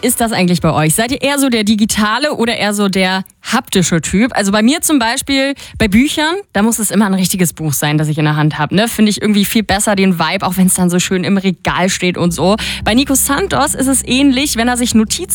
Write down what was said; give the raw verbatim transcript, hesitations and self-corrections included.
ist das eigentlich bei euch? Seid ihr eher so der digitale oder eher so der haptische Typ? Also bei mir zum Beispiel, bei Büchern, da muss es immer ein richtiges Buch sein, das ich in der Hand habe. Ne? Finde ich irgendwie viel besser den Vibe, auch wenn es dann so schön im Regal steht und so. Bei Nico Santos ist es ähnlich, wenn er sich Notizen